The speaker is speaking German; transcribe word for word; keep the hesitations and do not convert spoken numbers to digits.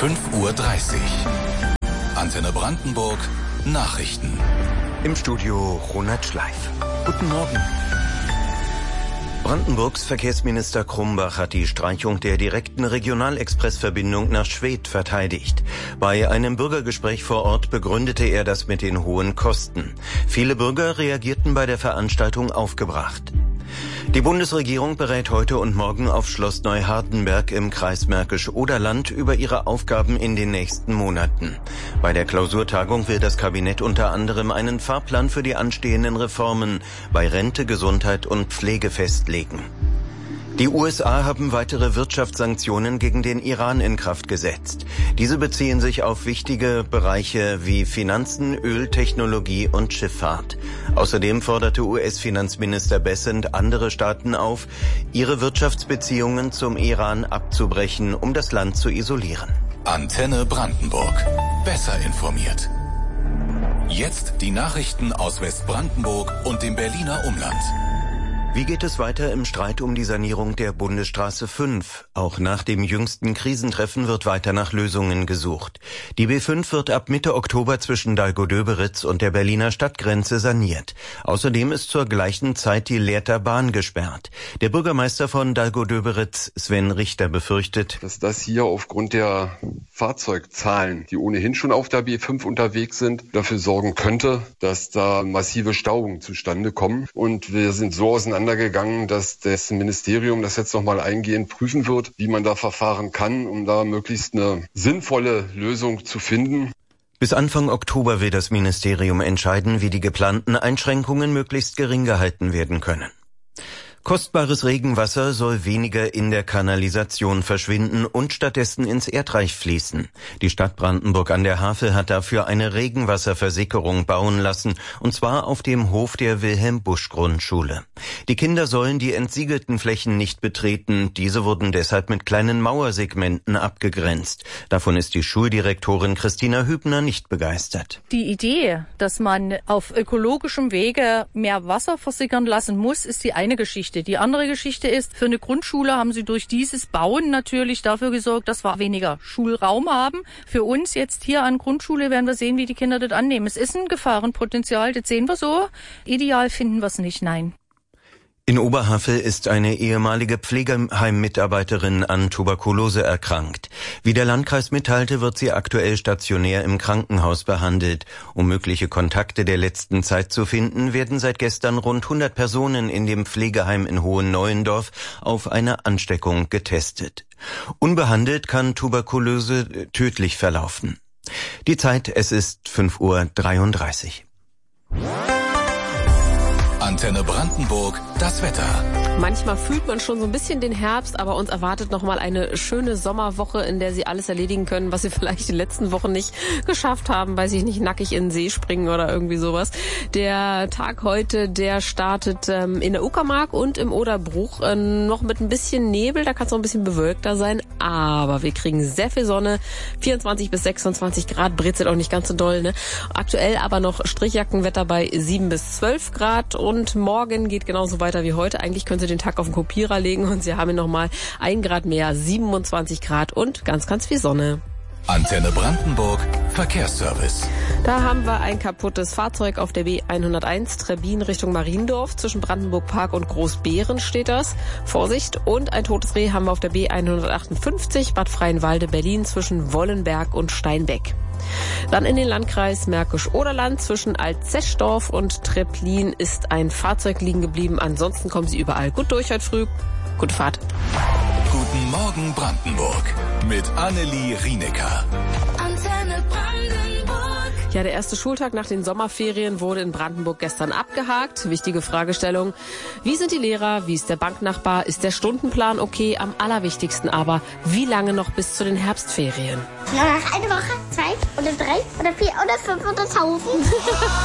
fünf Uhr dreißig. Antenne Brandenburg, Nachrichten. Im Studio Ronald Schleif. Guten Morgen. Brandenburgs Verkehrsminister Krumbach hat die Streichung der direkten Regionalexpressverbindung nach Schwedt verteidigt. Bei einem Bürgergespräch vor Ort begründete er das mit den hohen Kosten. Viele Bürger reagierten bei der Veranstaltung aufgebracht. Die Bundesregierung berät heute und morgen auf Schloss Neuhardenberg im Kreis Märkisch-Oderland über ihre Aufgaben in den nächsten Monaten. Bei der Klausurtagung will das Kabinett unter anderem einen Fahrplan für die anstehenden Reformen bei Rente, Gesundheit und Pflege festlegen. Die U S A haben weitere Wirtschaftssanktionen gegen den Iran in Kraft gesetzt. Diese beziehen sich auf wichtige Bereiche wie Finanzen, Öl, Technologie und Schifffahrt. Außerdem forderte U S-Finanzminister Bessent andere Staaten auf, ihre Wirtschaftsbeziehungen zum Iran abzubrechen, um das Land zu isolieren. Antenne Brandenburg. Besser informiert. Jetzt die Nachrichten aus Westbrandenburg und dem Berliner Umland. Wie geht es weiter im Streit um die Sanierung der Bundesstraße fünf? Auch nach dem jüngsten Krisentreffen wird weiter nach Lösungen gesucht. Die B fünf wird ab Mitte Oktober zwischen Dahlgow-Döberitz und der Berliner Stadtgrenze saniert. Außerdem ist zur gleichen Zeit die Lehrter Bahn gesperrt. Der Bürgermeister von Dahlgow-Döberitz, Sven Richter, befürchtet, dass das hier aufgrund der Fahrzeugzahlen, die ohnehin schon auf der B fünf unterwegs sind, dafür sorgen könnte, dass da massive Stauungen zustande kommen. Und wir sind so auseinander gegangen, dass das Ministerium das jetzt nochmal eingehend prüfen wird, wie man da verfahren kann, um da möglichst eine sinnvolle Lösung zu finden. Bis Anfang Oktober will das Ministerium entscheiden, wie die geplanten Einschränkungen möglichst gering gehalten werden können. Kostbares Regenwasser soll weniger in der Kanalisation verschwinden und stattdessen ins Erdreich fließen. Die Stadt Brandenburg an der Havel hat dafür eine Regenwasserversickerung bauen lassen, und zwar auf dem Hof der Wilhelm-Busch-Grundschule. Die Kinder sollen die entsiegelten Flächen nicht betreten, diese wurden deshalb mit kleinen Mauersegmenten abgegrenzt. Davon ist die Schuldirektorin Christina Hübner nicht begeistert. Die Idee, dass man auf ökologischem Wege mehr Wasser versickern lassen muss, ist die eine Geschichte. Die andere Geschichte ist, für eine Grundschule haben sie durch dieses Bauen natürlich dafür gesorgt, dass wir weniger Schulraum haben. Für uns jetzt hier an Grundschule werden wir sehen, wie die Kinder das annehmen. Es ist ein Gefahrenpotenzial, das sehen wir so. Ideal finden wir es nicht, nein. In Oberhavel ist eine ehemalige Pflegeheim-Mitarbeiterin an Tuberkulose erkrankt. Wie der Landkreis mitteilte, wird sie aktuell stationär im Krankenhaus behandelt. Um mögliche Kontakte der letzten Zeit zu finden, werden seit gestern rund hundert Personen in dem Pflegeheim in Hohenneuendorf auf eine Ansteckung getestet. Unbehandelt kann Tuberkulose tödlich verlaufen. Die Zeit, es ist fünf Uhr dreiunddreißig. Antenne Brandenburg, das Wetter. Manchmal fühlt man schon so ein bisschen den Herbst, aber uns erwartet noch mal eine schöne Sommerwoche, in der Sie alles erledigen können, was Sie vielleicht die letzten Wochen nicht geschafft haben, weiß ich nicht, nackig in den See springen oder irgendwie sowas. Der Tag heute, der startet ähm, in der Uckermark und im Oderbruch äh, noch mit ein bisschen Nebel, da kann es noch ein bisschen bewölkter sein, aber wir kriegen sehr viel Sonne, vierundzwanzig bis sechsundzwanzig Grad, britzelt auch nicht ganz so doll, ne? Aktuell aber noch Strichjackenwetter bei sieben bis zwölf Grad und morgen geht genauso weiter wie heute. Eigentlich können Sie den Tag auf den Kopierer legen und Sie haben nochmal ein Grad mehr, siebenundzwanzig Grad und ganz, ganz viel Sonne. Antenne Brandenburg, Verkehrsservice. Da haben wir ein kaputtes Fahrzeug auf der B hunderteins, Trebbin Richtung Mariendorf. Zwischen Brandenburg Park und Großbeeren steht das. Vorsicht. Und ein totes Reh haben wir auf der B hundertachtundfünfzig, Bad Freienwalde, Berlin, zwischen Wollenberg und Steinbeck. Dann in den Landkreis Märkisch-Oderland zwischen Altzeschdorf und Treplin ist ein Fahrzeug liegen geblieben. Ansonsten kommen Sie überall gut durch heute früh. Gute Fahrt. Guten Morgen Brandenburg mit Annelie Rienecker. Antenne Brandenburg. Ja, der erste Schultag nach den Sommerferien wurde in Brandenburg gestern abgehakt. Wichtige Fragestellung. Wie sind die Lehrer? Wie ist der Banknachbar? Ist der Stundenplan okay? Am allerwichtigsten aber, wie lange noch bis zu den Herbstferien? Nur noch eine Woche, zwei oder drei oder vier oder fünf oder tausend.